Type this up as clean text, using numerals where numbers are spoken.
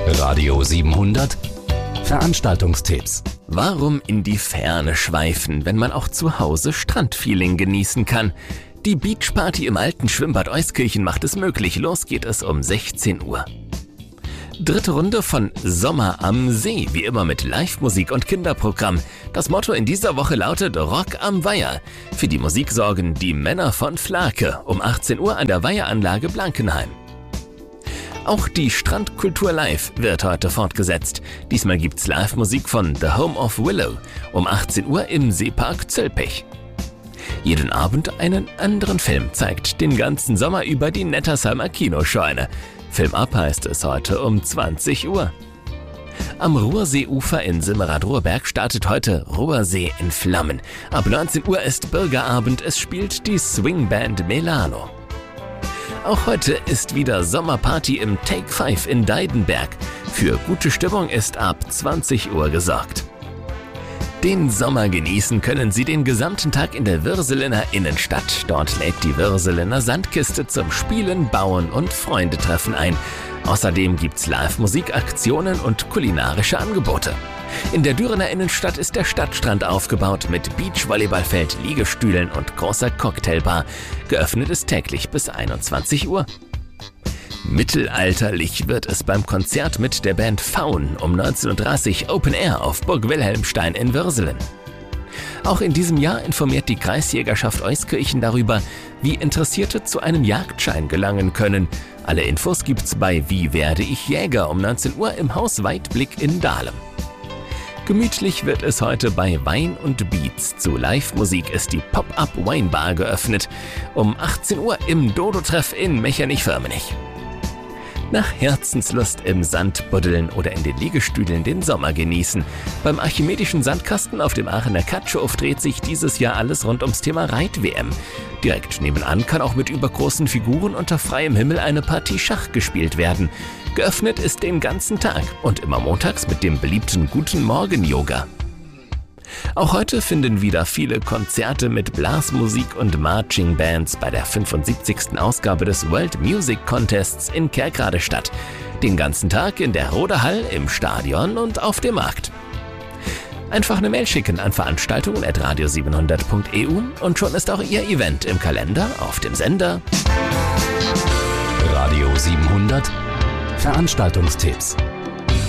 Radio 700 Veranstaltungstipps. Warum in die Ferne schweifen, wenn man auch zu Hause Strandfeeling genießen kann? Die Beachparty im alten Schwimmbad Euskirchen macht es möglich. Los geht es um 16 Uhr. Dritte Runde von Sommer am See, wie immer mit Live-Musik und Kinderprogramm. Das Motto in dieser Woche lautet Rock am Weiher. Für die Musik sorgen die Männer von Flake um 18 Uhr an der Weiheranlage Blankenheim. Auch die Strandkultur Live wird heute fortgesetzt. Diesmal gibt's Live-Musik von The Home of Willow um 18 Uhr im Seepark Zülpich. Jeden Abend einen anderen Film zeigt den ganzen Sommer über die Nettersheimer Kinoscheune. Film ab heißt es heute um 20 Uhr. Am Ruhrseeufer in Simmerath-Ruhrberg startet heute Ruhrsee in Flammen. Ab 19 Uhr ist Bürgerabend, es spielt die Swingband Melano. Auch heute ist wieder Sommerparty im Take 5 in Deidenberg. Für gute Stimmung ist ab 20 Uhr gesorgt. Den Sommer genießen können Sie den gesamten Tag in der Würselener Innenstadt. Dort lädt die Würselener Sandkiste zum Spielen, Bauen und Freundetreffen ein. Außerdem gibt's Live-Musikaktionen und kulinarische Angebote. In der Dürener Innenstadt ist der Stadtstrand aufgebaut mit Beachvolleyballfeld, Liegestühlen und großer Cocktailbar. Geöffnet ist täglich bis 21 Uhr. Mittelalterlich wird es beim Konzert mit der Band Faun um 19:30 Uhr Open Air auf Burg Wilhelmstein in Würselen. Auch in diesem Jahr informiert die Kreisjägerschaft Euskirchen darüber, wie Interessierte zu einem Jagdschein gelangen können. Alle Infos gibt's bei Wie werde ich Jäger um 19 Uhr im Haus Weitblick in Dahlem. Gemütlich wird es heute bei Wein und Beats. Zu Live-Musik ist die Pop-Up Weinbar geöffnet. Um 18 Uhr im Dodo-Treff in Mechernich-Firmenich. Nach Herzenslust im Sand buddeln oder in den Liegestühlen den Sommer genießen. Beim Archimedischen Sandkasten auf dem Aachener Katschow dreht sich dieses Jahr alles rund ums Thema Reit-WM. Direkt nebenan kann auch mit übergroßen Figuren unter freiem Himmel eine Partie Schach gespielt werden. Geöffnet ist den ganzen Tag und immer montags mit dem beliebten Guten Morgen Yoga. Auch heute finden wieder viele Konzerte mit Blasmusik und Marching Bands bei der 75. Ausgabe des World Music Contests in Kerkrade statt. Den ganzen Tag in der Rode Hall, im Stadion und auf dem Markt. Einfach eine Mail schicken an veranstaltungen@radio700.eu und schon ist auch Ihr Event im Kalender auf dem Sender. Radio 700 Veranstaltungstipps.